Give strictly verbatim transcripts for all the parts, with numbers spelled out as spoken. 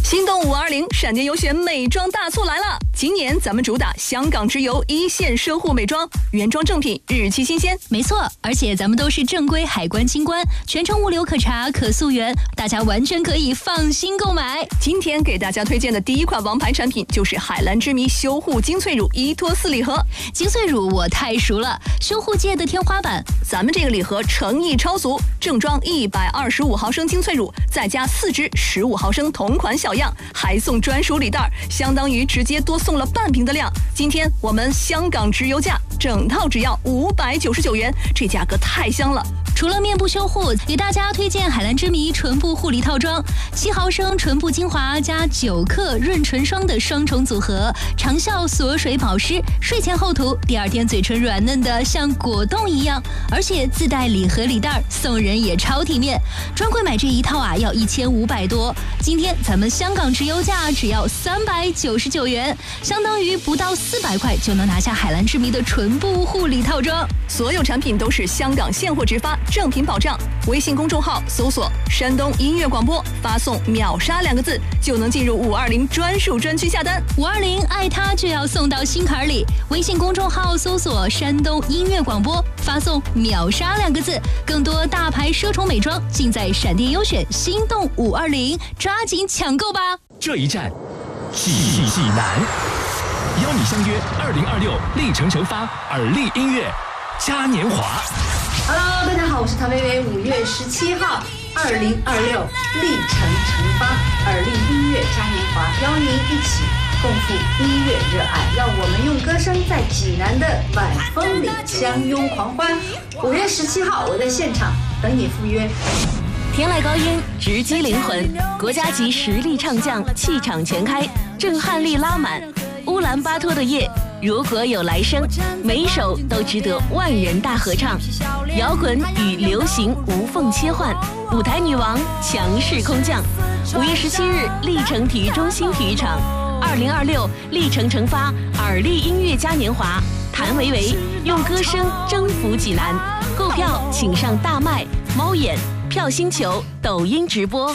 心动五二零闪电优选美妆大促来了！今年咱们主打香港直邮一线奢护美妆，原装正品，日期新鲜。 没错，而且咱们都是正规海关清关，全程物流可查可溯源，大家完全可以放心购买。 今天给大家推荐的第一款王牌产品就是海蓝之谜修护精粹乳一托四礼盒。 精粹乳我太熟了，修护界的天花板。 咱们这个礼盒诚意超俗，正装一百二十五毫升精粹乳，再加四支十五毫升同款小样，还送专属礼袋，相当于直接多送了半瓶的量。今天我们香港直邮价，整套只要五百九十九元，这价格太香了。 除了面部修护，给大家推荐海蓝之谜唇部护理套装，七毫升唇部精华加九克润唇霜的双重组合，长效锁水保湿，睡前后涂，第二天嘴唇软嫩的像果冻一样，而且自带礼盒礼袋，送人也超体面。专柜买这一套啊，要一千五百多，今天咱们香港直邮价只要三百九十九元，相当于不到四百块就能拿下海蓝之谜的唇部护理套装。 所有产品都是香港现货直发，正品保障。微信公众号搜索山东音乐广播，发送秒杀两个字就能进入五二零专属专区下单。 五二零爱它就要送到心坎里，微信公众号搜索山东音乐广播，发送秒杀两个字，更多大牌奢宠美妆尽在闪电优选心动五二零，抓紧抢购吧！ 这一站济济南，邀你相约二零二六历程成发耳力音乐嘉年华。 Hello， 大家好，我是陶薇薇。五月十七号，二零二六历程成发耳力音乐嘉年华，邀您一起共赴音乐热爱，让我们用歌声在济南的晚风里相拥狂欢。五月十七号，我在现场等你赴约。 天籁高音直击灵魂，国家级实力唱将气场全开，震撼力拉满。乌兰巴托的夜，如果有来生，每一首都值得万人大合唱。摇滚与流行无缝切换，舞台女王强势空降。五月十七日，历城体育中心体育场，二零二六历程成发耳力音乐嘉年华，谭维维用歌声征服济南。购票请上大麦、猫眼、票星球、抖音直播。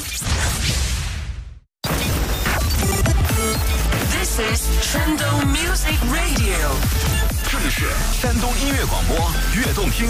This is 山东 Music Radio， 这里是山东音乐广播，悦动听。